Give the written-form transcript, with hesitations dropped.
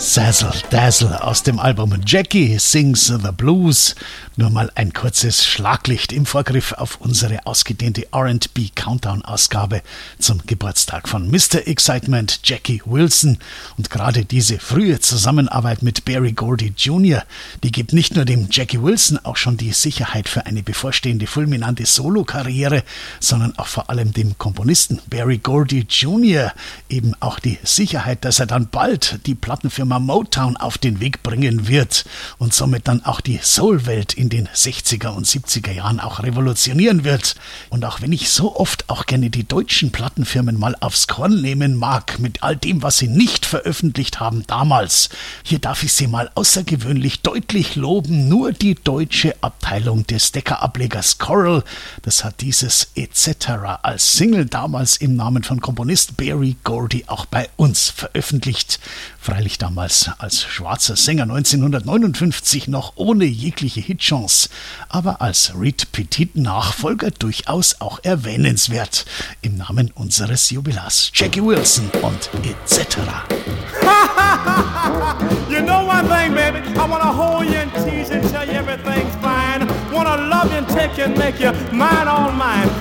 Zazzle Dazzle aus dem Album Jackie Sings the Blues. Nur mal ein kurzes Schlaglicht im Vorgriff auf unsere ausgedehnte R&B Countdown-Ausgabe zum Geburtstag von Mr. Excitement Jackie Wilson. Und gerade diese frühe Zusammenarbeit mit Berry Gordy Jr., die gibt nicht nur dem Jackie Wilson auch schon die Sicherheit für eine bevorstehende fulminante Solokarriere, sondern auch vor allem dem Komponisten Berry Gordy Jr. eben auch die Sicherheit, dass er dann bald die Plattenfirma Motown auf den Weg bringen wird und somit dann auch die Soul-Welt in den 60er und 70er Jahren auch revolutionieren wird. Und auch wenn ich so oft auch gerne die deutschen Plattenfirmen mal aufs Korn nehmen mag, mit all dem, was sie nicht veröffentlicht haben damals, hier darf ich sie mal außergewöhnlich deutlich loben. Nur die deutsche Abteilung des Decca-Ablegers Coral, das hat dieses Etc. als Single damals im Namen von Komponist Berry Gordy auch bei uns veröffentlicht. Freilich damals als schwarzer Sänger 1959 noch ohne jegliche Hitchance, aber als Reed Petit-Nachfolger durchaus auch erwähnenswert. Im Namen unseres Jubilars Jackie Wilson und Etc. You know one thing, baby, I wanna hold you and tease you and tell you everything's fine. Wanna love you and take you and make you mine all mine.